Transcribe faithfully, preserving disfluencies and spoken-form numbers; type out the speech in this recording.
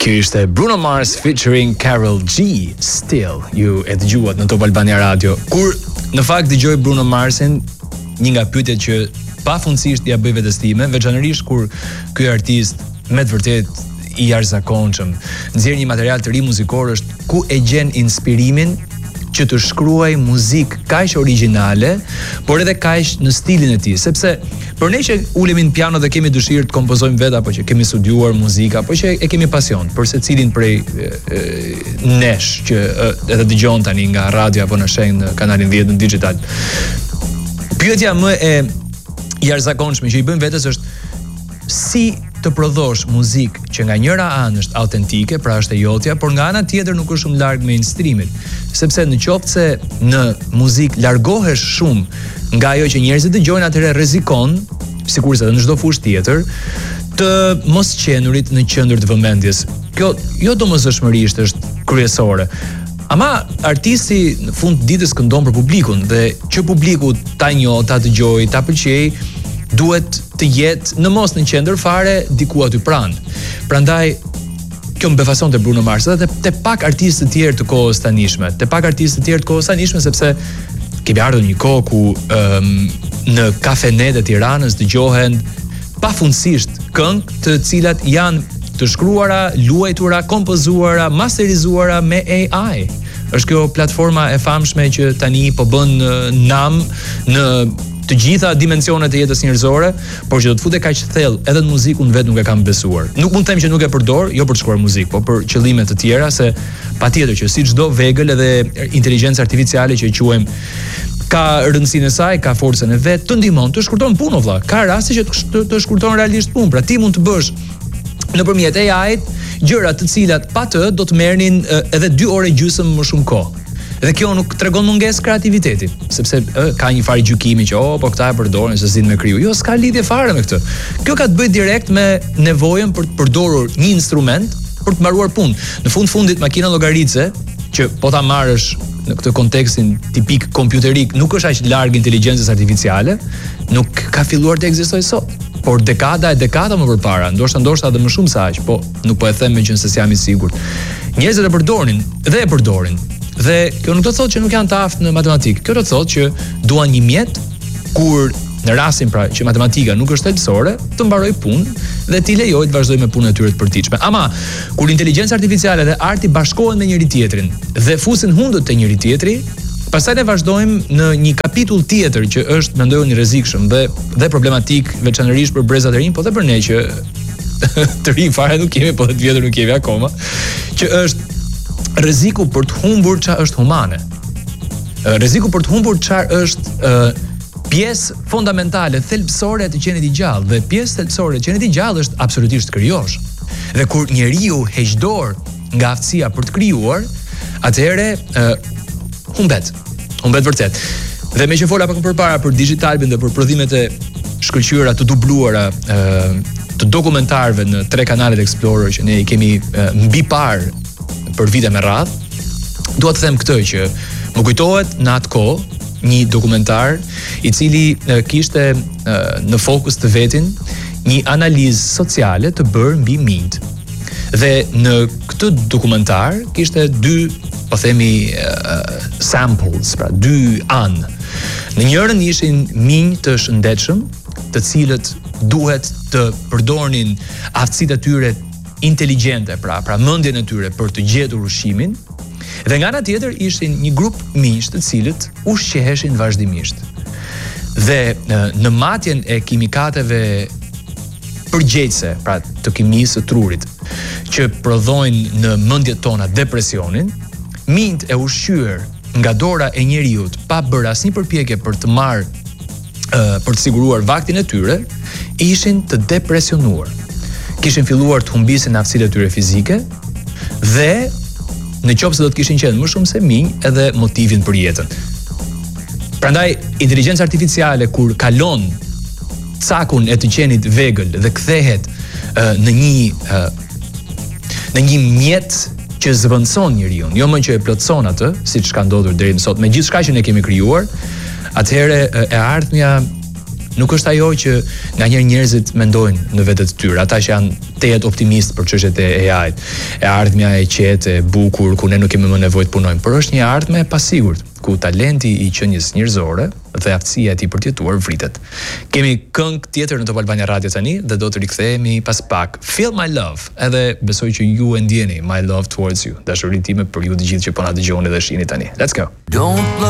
Ky ishte Bruno Mars featuring Karol G, Still. Ju e dëgjuat në Top Albania Radio. Kur në fakt dëgjoj Bruno Marsin, një nga pyetjet që pafundësisht ja bëj vetes time, veçanërisht kur ky artist me të vërtet i jashtëzakonshëm nxjerr një material të ri muzikor, është ku e gjen inspirimin që të shkruaj muzikë kaq origjinale, por edhe kaq në stilin e tij, sepse për ne që ulemi në piano dhe kemi dëshirë të kompozojmë vetë, apo që kemi studiuar muzikë, apo që e kemi pasion për secilin prej e, e, nesh që e, edhe dëgjon tani nga radio apo në shenjë në kanalin dhjetë në digital. Pyetja më e jashtëzakonshme që i bëjmë vetes është si të prodhosh muzikë që nga njëra anë është autentike, pra është e jotja, por nga ana tjetër nuk është shumë larg mainstreamit, sepse në qoftë se në muzikë largohesh shumë nga ajo që njerëzit dëgjojnë, atëherë rrezikon, sigurisht edhe në çdo fushë tjetër, të mos qenurit në qendër të vëmendjes. Kjo jo domosdoshmërisht është kryesore. Ama artisti në fund ditës këndon për publikun dhe që publiku ta njohë, ta dëgjojë, ta pëlqejë, duhet të jetë në mos në qendër fare diku aty pranë. Prandaj kjo më befason të Bruno Mars dhe te pak artistë të tjerë të kohës tanishme, te pak artistë të tjerë të kohës tanishme, sepse kemi ardhur një kohë ku um, në kafenet e Tiranës dëgjohen pafundësisht këngë të cilat janë të shkruara, luajtura, kompozuara, masterizuara me A I. Është kjo platforma e famshme që tani po bën nam në të gjitha dimensionet e jetës njerëzore, por që do të futet kaq thellë edhe në muzikun vetë nuk e kam besuar. Nuk mund të them që nuk e përdor, jo për të shkruar muzikë, po për qëllime të tjera, se patjetër që si çdo vegël edhe inteligjencë artificiale që e quajmë ka rëndësinë e saj, ka forcën e vet, të ndihmon të shkurton punën vëlla. Ka raste që të, të shkurton realisht punë. Pra ti mund të bësh nëpërmjet A I-t gjëra të cilat pa të do të merrnin edhe dy orë gjysmë më shumë kohë. Dhe kjo nuk tregon mungesë kreativiteti, sepse e, ka një farë gjykimi që oh, po këta e përdorin se s'din me kriju. Jo, s'ka lidhje fare me këtë. Kjo ka të bëjë direkt me nevojën për të përdorur një instrument për të mbaruar punë. Në fund fundit makina llogaritse, që po ta marrësh në këtë kontekstin tipik kompjuterik, nuk është aq larg inteligjencës artificiale, nuk ka filluar të ekzistojë sot. Por dekada e dekada më përpara, ndoshta ndoshta edhe më shumë se aq, po nuk po e them me qenë se jam i sigurt. Njerëzit e përdorin dhe e përdorin. Dhe kjo nuk do të thotë që nuk janë të aftë në matematikë. Kjo do të thotë që duan një mjet kur në rastin pra që matematika nuk është thelbësore, të mbaroj punë dhe t'i lejojë të vazhdojë me punën e tyre të përditshme. Ama kur inteligjenca artificiale dhe arti bashkohen me njëri tjetrin dhe fusin hundët te njëri tjetri, pastaj ne vazhdojmë në një kapitull tjetër që është mendoj unë i rrezikshëm dhe dhe problematik veçanërisht për brezat e rinj, po edhe për ne që të rinj fare nuk kemi, po dhe të vjetër nuk kemi akoma, që është rreziku për të humbur çfarë është humane. Rreziku për të humbur çfarë është uh, pjesë fondamentale, thelbësore të qenit i gjallë, dhe pjesë thelbësore e qenit i gjallë është absolutisht krijosh. Dhe kur njeriu heq dorë nga aftësia për të krijuar, atëherë uh, humbet. Humbet vërtet. Dhe me që fola pak më përpara për digitalin dhe për prodhimet e shkëlqyera të dubluara uh, të dokumentarëve në tre kanalet Explorer që ne i kemi uh, mbi parë për vite me radhë, dua të them këtë që më kujtohet në atë kohë një dokumentar i cili e, kishte e, në fokus të vetin një analizë sociale të bërë mbi minjt. Dhe në këtë dokumentar kishte dy, po themi, uh, samples, pra dy anë. Në njërin ishin minj të shëndetshëm, të cilët duhet të përdornin aftësitë e tyre inteligjente, pra pra mendjen e tyre për të gjetur ushqimin, dhe nga ana tjetër ishin një grup minjsh të cilët ushqeheshin vazhdimisht. Dhe në matjen e kimikateve përgjegjëse, pra të kimisë së trurit, që prodhojnë në mendjet tona depresionin, minjt e ushqyer nga dora e njeriut pa bërë asnjë përpjekje për të marrë uh, për të siguruar vaktin e tyre, ishin të depresionuar. Kishin filluar të humbisin aftësitë e tyre fizike dhe në qoftë se do të kishin qenë më shumë se minj edhe motivin për jetën. Prandaj inteligjenca artificiale kur kalon cakun e të qenit vegël dhe kthehet uh, në një uh, në një mjet që zëvendëson njeriu, jo më që e plotson atë, siç ka ndodhur deri më sot me gjithçka që ne kemi krijuar, atëherë e ardhmja Nuk është ajo që nganjëherë njerëzit mendojnë në vetë të tyre, ata që janë tejet optimist për çështjet e A I-t, e ardhmja e qetë, e bukur, ku ne nuk kemi më nevojë të punojmë, por është një ardhmë e pasigurt, ku talenti i qenies njerëzore dhe aftësia e tij për të jetuar vritet. Kemi këngë tjetër në Top Albania Radio tani dhe do të rikthehemi pas pak. Feel My Love, edhe besoj që ju e ndjeni My Love Towards You, dashurinë time për ju të gjithë që po na dëgjoni dhe shihni tani. Let's go. Don't